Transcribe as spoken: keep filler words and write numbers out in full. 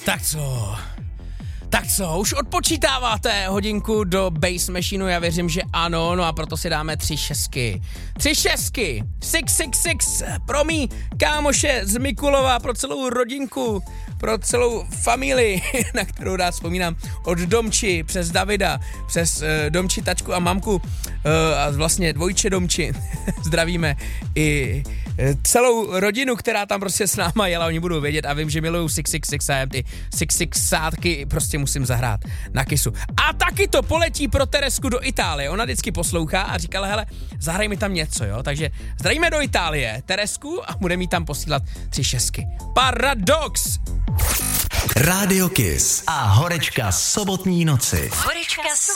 Tak co? Tak co, už odpočítáváte hodinku do Bass Machineu? Já věřím, že ano, no a proto si dáme tři šestky. Tři šestky! Six, six, six! Pro mý kámoše z Mikulova, pro celou rodinku, pro celou familii, na kterou rád vzpomínám, od Domči přes Davida, přes uh, Domči, tačku a mamku uh, a vlastně dvojče Domči. Zdravíme i uh, celou rodinu, která tam prostě s náma jela, oni budou vědět a vím, že miluju Six Six Six a já ty Six Six sátky prostě musím zahrát na kysu. A taky to poletí pro Teresku do Itálie. Ona vždycky poslouchá a říkala, hele, zahraj mi tam něco, jo. Takže zdravíme do Itálie Teresku a bude mi tam posílat tři šestky. Paradox! Rádio Kiss a horečka sobotní noci. Horečka